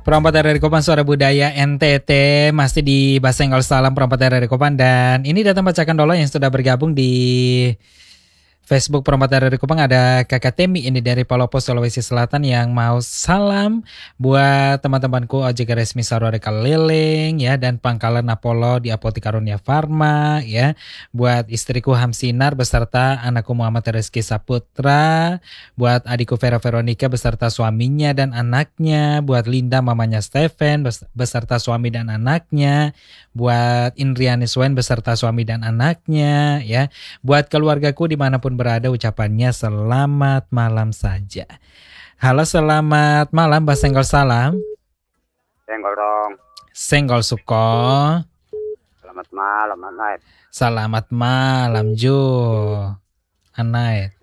Perompat dari Kopan Suara Budaya NTT masih di Basenggol Salam Perompat dari Kopan, dan ini datang bacakan dulu yang sudah bergabung di Facebook Perompat dari Kupang. Ada Kakak Temi ini dari Palopo, Sulawesi Selatan yang mau salam buat teman-temanku ojek resmi Sarwari Keliling ya, dan Pangkalan Apollo di Apotik Karunia Farma ya, buat istriku Hamsinar beserta anakku Muhammad Rizky Saputra, buat adikku Vera Veronica beserta suaminya dan anaknya, buat Linda mamanya Stephen beserta suami dan anaknya, buat Indriani Swen beserta suami dan anaknya ya, buat keluargaku dimanapun berada, ucapannya selamat malam saja. Halo, selamat malam Basenggol Salam. Senggol dong. Senggol Suko. Selamat malam Anait. Selamat malam Ju Anait.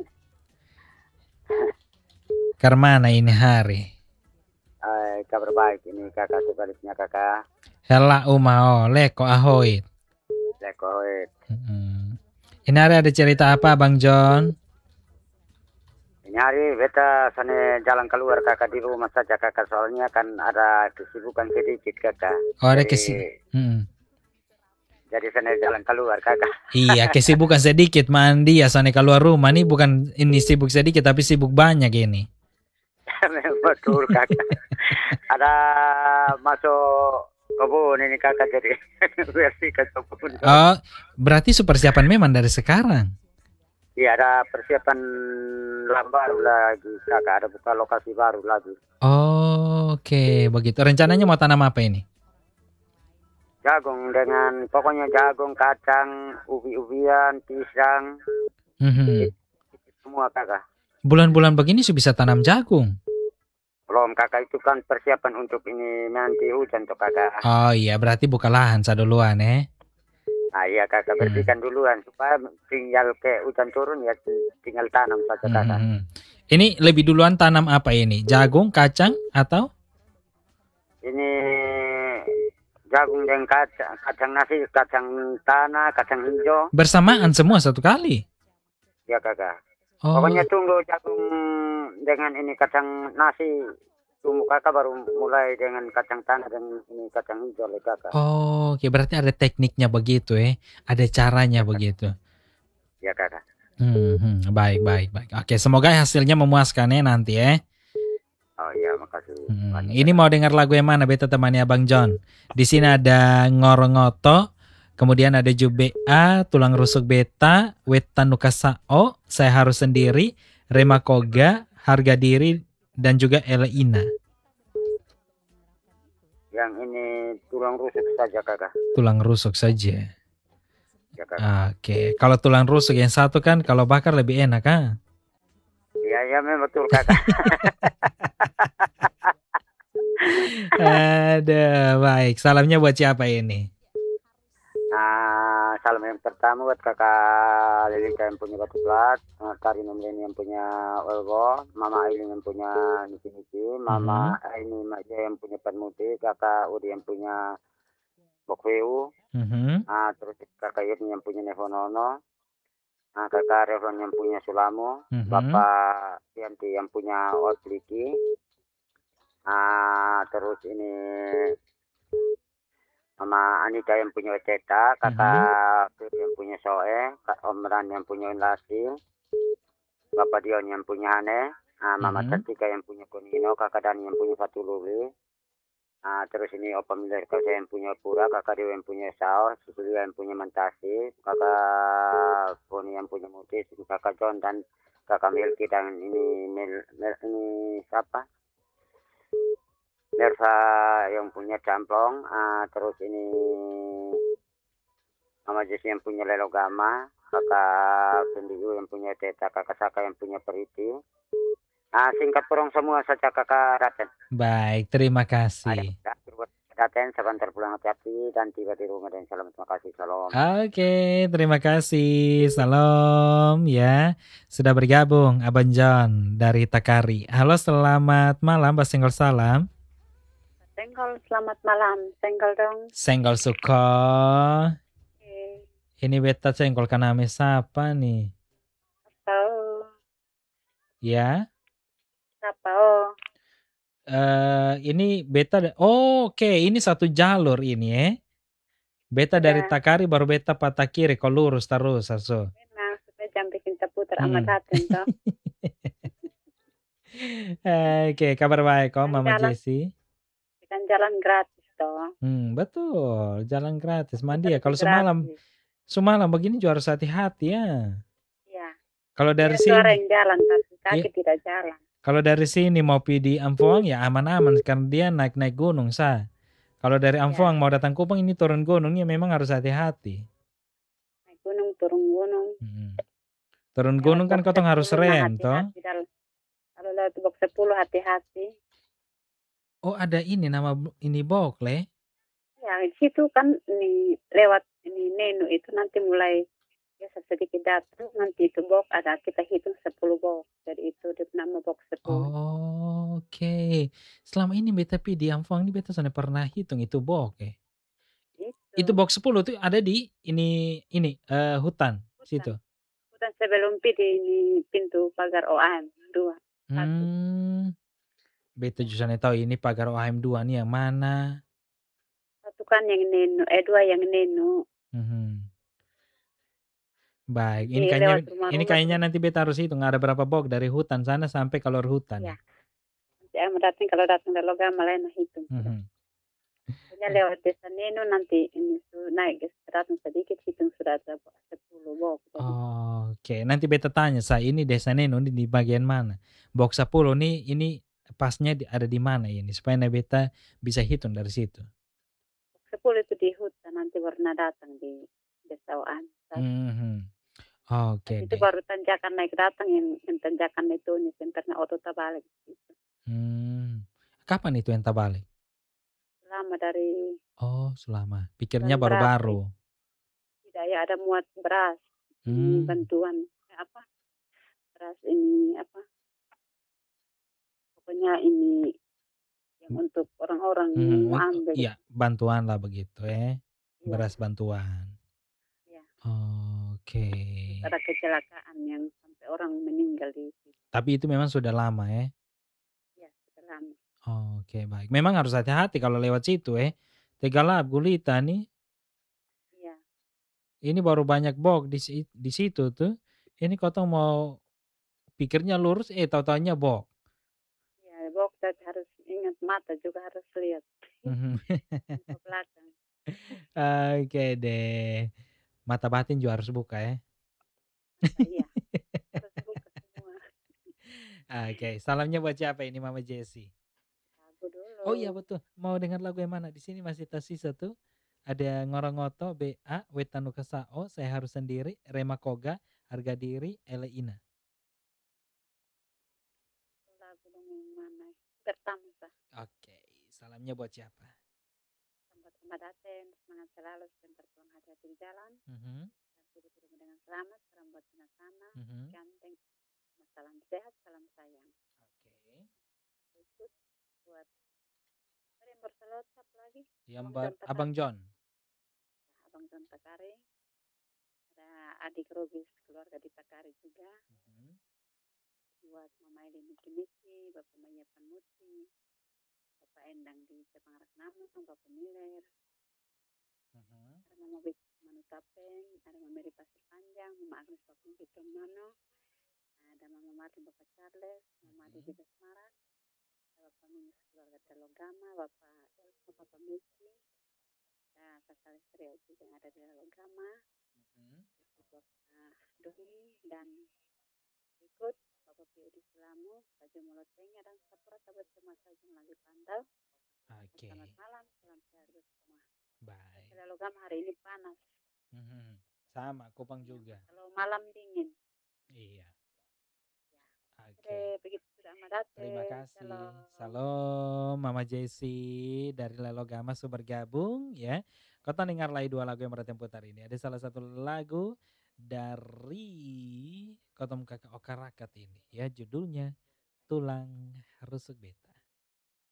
Karmana ini hari? Kabar baik ini kakak, sebaliknya kakak. Hela umao leko ahoit. Leko ahoit. Ini hari ada cerita apa Bang John? Ini hari beta sana jalan keluar kakak, di rumah saja kakak, soalnya kan ada kesibukan sedikit kakak. Oh, ada Jadi sana jalan keluar kakak. Iya, kesibukan sedikit mandi ya sana keluar rumah nih, bukan ini sibuk sedikit tapi sibuk banyak ini. Betul kakak. Ada masuk kebun ini kakak, jadi bersihkan kebun. Oh, berarti persiapan memang dari sekarang. Iya, ada persiapan baru lagi kakak, ada buka lokasi baru lagi. Oh, oke, begitu. Rencananya mau tanam apa ini? Jagung, dengan pokoknya jagung, kacang, ubi-ubian, pisang, semua kakak. Bulan-bulan begini sudah bisa tanam jagung? Belum kakak, itu kan persiapan untuk ini nanti hujan tuh kakak. Oh iya, berarti buka lahan duluan Nah iya kakak, bersihkan duluan supaya tinggal ke hujan turun ya tinggal tanam saja kakak. Ini lebih duluan tanam apa ini? Jagung, kacang, atau? Ini jagung dan kacang nasi, kacang tanah, kacang hijau. Bersamaan semua satu kali? Ya kakak. Oh. Pokoknya tunggu jagung dengan ini kacang nasi, tunggu kakak baru mulai dengan kacang tanah dan ini kacang hijau kakak. Oh, oke, berarti ada tekniknya begitu ada caranya begitu. Ya kakak. Baik. Oke, semoga hasilnya memuaskan nanti Oh iya, makasih. Ini mau dengar lagu yang mana? Beta temani Abang John. Di sini ada Ngorongoto, kemudian ada Jubea, Tulang Rusuk Beta, Wetanuka Sao, Saya Harus Sendiri, Rema Koga, Harga Diri, dan juga Eleina. Yang ini tulang rusuk saja kakak. Tulang rusuk saja. Ya, kakak. Oke, kalau tulang rusuk yang satu kan kalau bakar lebih enak kan? Iya memang betul kakak. Ada baik. Salamnya buat siapa ini? Salam yang pertama buat kakak Lilika yang punya Batu Plat, Karina Meleni yang punya Olgo, Mama Aileen yang punya Niki-Niki, Mama ini Maja yang punya Panmuti, kakak Udi yang punya Bokweu, terus kakak Yudni yang punya Nevonono, kakak Revlon yang punya Sulamo, Bapak Yanti yang punya Otliki, terus ini Mama Anita yang punya Ceta, kakak Fir yang punya Soe, Kak Omran yang punya Lasi, Bapak Dion yang punya Hane, Mama Cantika yang punya Konino, kakak Dani yang punya Fatululi, terus ini Opa Milerka yang punya Pura, kakak Dewa yang punya Sao, Susulia yang punya Mantasi, kakak Poni yang punya Mutis, kakak John dan kakak Milki, dan ini ini siapa? Nerva yang punya Camplong, terus ini Mama Jesi yang punya Lelogama, kakak Pendiu yang punya Teta, kakak Saka yang punya Periti. Singkat porong semua saja kakak Raten. Baik, terima kasih. Raten, sebentar pulang hati-hati dan tiba di rumah, dan salam, terima kasih, salam. Oke, terima kasih, salam ya. Sudah bergabung Abang John dari Takari. Halo, selamat malam, Basenggol Salam. Senggol, selamat malam. Senggol dong. Senggol Suko. Ini beta senggol kaname siapa nih? Tahu. Ya? Tahu. Ini beta oke, ini satu jalur ini ya. Beta dari Ya, Takari baru beta patah kiri kau lurus terus aso. memang supaya jangan bikin terputar amat Hmm. hati toh. Oke, kabar baik kok Kan Mama jalan, Jessie. kan jalan gratis toh. Betul, jalan gratis mandi Terputar ya. itu Kalau semalam gratis. semalam begini juga harus hati-hati ya. Ya, Kalau dari kira suara sini, yang jalan, tapi ya, kaki tidak jalan. kalau dari sini mau pergi di Ampoang ya aman-aman karena dia naik-naik gunung sa. Kalau dari Ya, Ampoang mau datang Kupang ini turun gunungnya memang harus hati-hati. naik gunung, turun gunung. Hmm. Turun Lewat gunung kan box kotong harus 10, nah rem toh. hati-hati. Kalau lewat box 10, hati-hati. Oh ada ini nama ini Bokle. Ya, di situ kan ini lewat ini Nenu itu nanti mulai biasa sedikit datang, nanti itu box ada kita hitung 10 box. Jadi itu dia nama box 10. Oh, oke. Selama ini beta pi di Ampoang ini beta sudah pernah hitung itu Bok. Itu Itu box 10 tuh ada di ini hutan hutan. situ. Hutan sebelum pi di ini pintu pagar OAM 2. Satu. Hmm, beta juga tahu ini pagar OHM 2 nih yang mana. Satu kan yang Nenu, dua yang Nenu. Mhm. Baik, Nanti lewat ini rumah-rumah kayaknya terus. nanti beta harus hitung ada berapa box dari hutan sana sampai keluar hutan Ya, nih. nanti mau datang kalau datang dari Logama lain hitung. Mhm. Pokoknya lewat desa Nenu nanti ini tuh naik ke datang sedikit hitung sudah ada 10 box. Jadi Oke, nanti beta tanya saya ini desa Neno ini di bagian mana? Box 10 nih ini pasnya ada di mana ini supaya beta bisa hitung dari situ. 10 itu di hutan nanti warna datang di desa OAM. Mhm. Pas Oke itu deh. baru tanjakan naik datang yang tanjakan itu nih senternya oto balik gitu. Kapan itu yang balik? Lama dari Oh, selama. Pikirnya bulan berapa baru-baru. itu. Tidak ya ada muat beras. Ini Hmm. bantuan apa? Beras ini apa? Pokoknya ini yang untuk orang-orang yang mau ambil. Iya, bantuan lah begitu ya. Ya, Beras bantuan. ya. Oke. Ada kecelakaan yang sampai orang meninggal di situ. Tapi itu memang sudah lama ya. Ya, sudah lama. Oke, baik. Memang harus hati-hati kalau lewat situ ya. Tegalap, Gulita nih. Iya. Ini baru banyak box di situ tuh. Ini kotong mau pikirnya lurus, tahu-tahunya box. Ya, dokter harus ingat mata juga harus lihat Mhm. ke belakang. Oke deh. Mata batin juga harus buka ya. Mata iya, harus buka semua. Oke, salamnya buat siapa ini Mama Jessie? Lagu Oh iya dulu. betul, mau dengar lagu yang mana? Di sini masih tersisa tuh. Ada Ngorongoto, BA, Wetanu Kesao, Saya Harus Sendiri, Rema Koga, Harga Diri, Eleina. Lagu dong yang mana? Pertama sah. Oke, salamnya buat siapa? Sambat Kamadaten, semangat selalu, sebentar pulang hati-hati di jalan. Mhm, Dan tiba-tiba dengan selamat, salam buat sana, mhm. ganteng, salam sehat, salam sayang. Oke. Ikut buat ada yang berselotap lagi. Abang John. Ya, Abang John Takari. Ada adik Robis keluarga di Takari juga. Mhm, Buat Mama Eli Niki, Bapak Maya Panuti, Bapak Endang di Jepang Rasnamu, Bapak Miller, mhm, ada Mama Bik Manutapen, ada Mama di Pasir Panjang, Mama Agnes Bapak Bito Mano, ada Mama Martin Bapak Charles, Mama Adi di Basmara, Bapak Minus keluarga Telogama, Bapak Elko, Bapak Messi, dan Kakak Lestria juga yang ada di Telogama, mhm. Bapak Doni, dan berikut Bapak Pio di Selamu, Baju Molotengnya, dan Sapura Tabat Semua saja yang lagi pantau. Oke, Selamat malam, salam sehat buat semua. baik. Logam hari ini panas. Mhm. Sama, Kupang Ya, juga. kalau malam dingin. Iya. Ya. Oke. Oke, begitu sudah Madate. Terima kasih. Salam. Salam Mama Jessie dari Lelogama sudah bergabung ya. Kau tahu dengar lagi dua lagu yang berarti putar ini. Ada salah satu lagu dari Kotom Kakak Okarakat ini ya, judulnya Tulang Rusuk Beta.